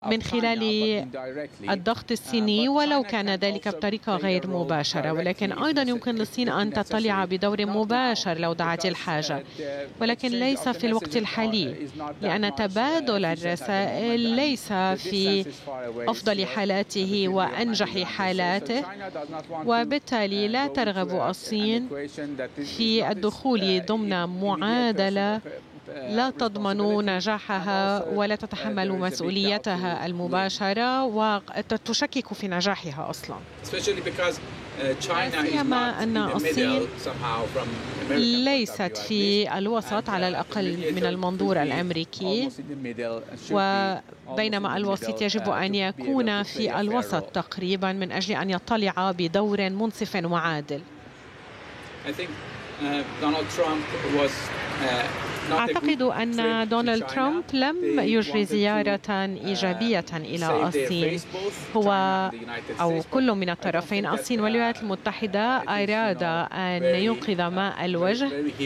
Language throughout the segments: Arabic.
من خلال الضغط الصيني ولو كان ذلك بطريقة غير مباشرة، ولكن أيضا يمكن للصين أن تطلع بدور مباشر لو دعت الحاجة، ولكن ليس في الوقت الحالي، لأن تبادل الرسائل ليس في أفضل حالاته وأنجح حالاته، وبالتالي لا ترغب الصين في الدخول ضمن معادلة لا تضمن نجاحها ولا تتحمل مسؤوليتها المباشرة وتشكك في نجاحها أصلا. سيما أن الصين ليست في الوسط على الأقل من المنظور الأمريكي، وبينما الوسط يجب أن يكون في الوسط تقريبا من أجل أن يطلع بدور منصف وعادل. أعتقد أن دونالد ترامب لم يجري زيارة إيجابية إلى الصين، هو أو كل من الطرفين الصين والولايات المتحدة أراد أن ينقذ ماء الوجه،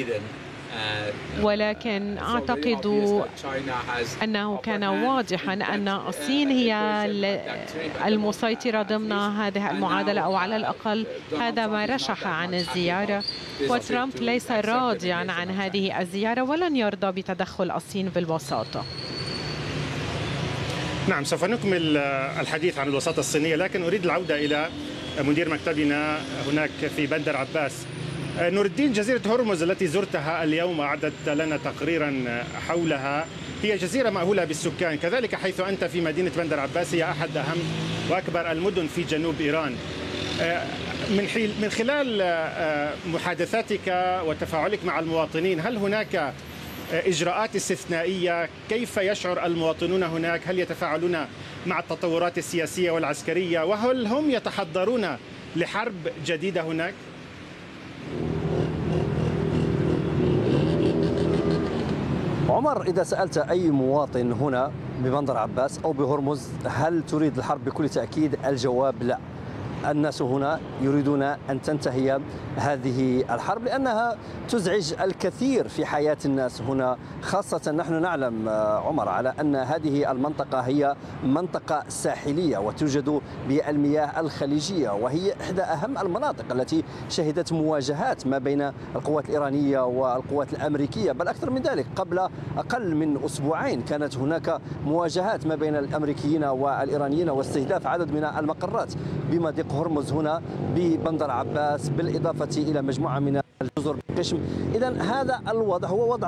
ولكن أعتقد أنه كان واضحا أن الصين هي المسيطرة ضمن هذه المعادلة، أو على الأقل هذا ما رشح عن الزيارة، وترامب ليس راضيا عن هذه الزيارة ولن يرضى بتدخل الصين بالوساطة. نعم، سوف نكمل الحديث عن الوساطة الصينية، لكن أريد العودة إلى مدير مكتبنا هناك في بندر عباس. نور الدين، جزيرة هرمز التي زرتها اليوم أعدت لنا تقريرا حولها، هي جزيرة مأهولة بالسكان، كذلك حيث أنت في مدينة بندر عباس هي أحد أهم وأكبر المدن في جنوب إيران. من خلال محادثاتك وتفاعلك مع المواطنين، هل هناك إجراءات استثنائية؟ كيف يشعر المواطنون هناك؟ هل يتفاعلون مع التطورات السياسية والعسكرية؟ وهل هم يتحضرون لحرب جديدة هناك؟ عمر، إذا سألت أي مواطن هنا ببندر عباس أو بهرمز هل تريد الحرب، بكل تأكيد الجواب لا. الناس هنا يريدون أن تنتهي هذه الحرب لأنها تزعج الكثير في حياة الناس هنا، خاصة نحن نعلم عمر على أن هذه المنطقة هي منطقة ساحلية وتوجد بالمياه الخليجية، وهي إحدى أهم المناطق التي شهدت مواجهات ما بين القوات الإيرانية والقوات الأمريكية، بل أكثر من ذلك. قبل أقل من أسبوعين كانت هناك مواجهات ما بين الأمريكيين والإيرانيين واستهداف عدد من المقرات بمضيق هرمز هنا ببندر عباس، بالإضافة إلى مجموعة من الجزر بقشم. إذن هذا الوضع هو وضع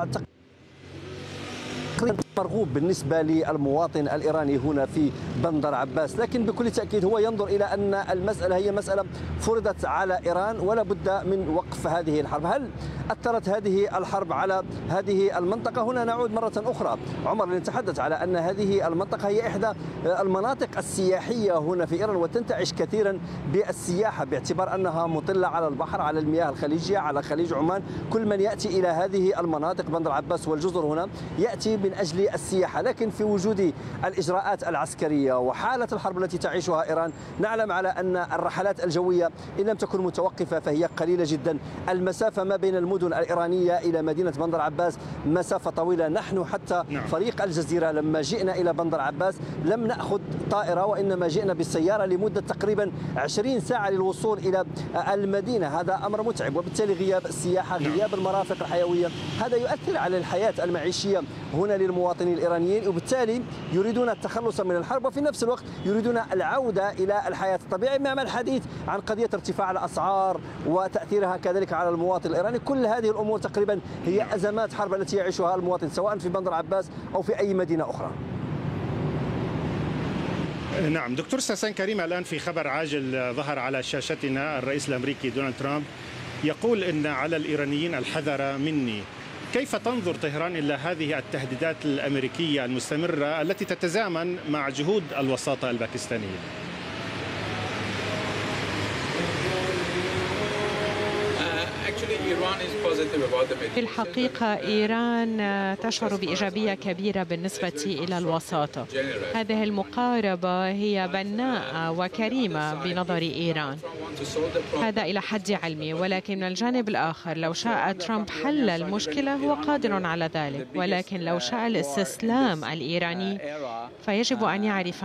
مرغوب بالنسبة للمواطن الإيراني هنا في بندر عباس، لكن بكل تأكيد هو ينظر إلى أن المسألة هي مسألة فرضت على إيران ولا بد من وقف هذه الحرب. هل أثرت هذه الحرب على هذه المنطقة؟ هنا نعود مرة أخرى عمر لنتحدث على أن هذه المنطقة هي إحدى المناطق السياحية هنا في إيران وتنتعش كثيرا بالسياحة، باعتبار أنها مطلة على البحر، على المياه الخليجية، على خليج عمان. كل من يأتي إلى هذه المناطق بندر عباس والجزر هنا يأتي من أجل السياحة، لكن في وجود الإجراءات العسكرية وحالة الحرب التي تعيشها إيران نعلم على أن الرحلات الجوية إن لم تكن متوقفة فهي قليلة جدا. المسافة ما بين المدن الإيرانية إلى مدينة بندر عباس مسافة طويلة. نحن حتى فريق الجزيرة لما جئنا إلى بندر عباس لم نأخذ طائرة، وإنما جئنا بالسيارة لمدة تقريبا 20 ساعة للوصول إلى المدينة. هذا أمر متعب، وبالتالي غياب السياحة، غياب المرافق الحيوية، هذا يؤثر على الحياة المعيشية هنا للمواطنين الإيرانيين، وبالتالي يريدون التخلص من الحرب وفي نفس الوقت يريدون العودة إلى الحياة الطبيعية، مع الحديث عن قضية ارتفاع الأسعار وتأثيرها كذلك على المواطن الإيراني. كل هذه الأمور تقريبا هي أزمات حرب التي يعيشها المواطن سواء في بندر عباس أو في أي مدينة أخرى. نعم دكتور ساسان كريم، الآن في خبر عاجل ظهر على شاشتنا الرئيس الأمريكي دونالد ترامب يقول إن على الإيرانيين الحذر مني. كيف تنظر طهران إلى هذه التهديدات الأمريكية المستمرة التي تتزامن مع جهود الوساطة الباكستانية؟ في الحقيقة إيران تشعر بإيجابية كبيرة بالنسبة إلى الوساطة. هذه المقاربة هي بناءة وكريمة بنظر إيران، هذا إلى حد علمي، ولكن من الجانب الآخر لو شاء ترامب حل المشكلة هو قادر على ذلك، ولكن لو شاء الاستسلام الإيراني فيجب أن يعرف